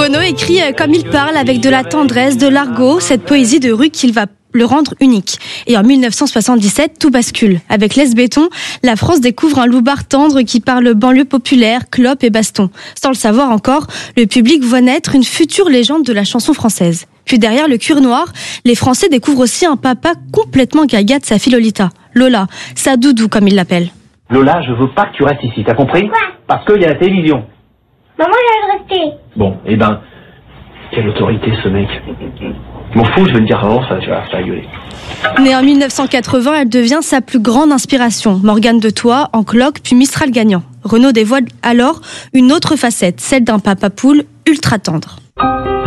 Renaud écrit comme il parle, avec de la tendresse, de l'argot, cette poésie de rue qu'il va le rendre unique. Et en 1977, tout bascule. Avec l'Est Béton, la France découvre un loupard tendre qui parle banlieue populaire, clope et baston. Sans le savoir encore, le public voit naître une future légende de la chanson française. Puis derrière le cuir noir, les Français découvrent aussi un papa complètement gaga de sa fille Lolita. Lola, sa doudou comme il l'appelle. Lola, je veux pas que tu restes ici, t'as compris ? Pourquoi ? Parce qu'il y a la télévision. Maman, je vais rester. Bon, quelle autorité ce mec. Je m'en fous, je vais le dire avant, ça, tu vas faire gueuler. Née en 1980, elle devient sa plus grande inspiration. Morgane de Toit, en cloque, puis Mistral gagnant. Renaud dévoile alors une autre facette, celle d'un papa poule ultra tendre.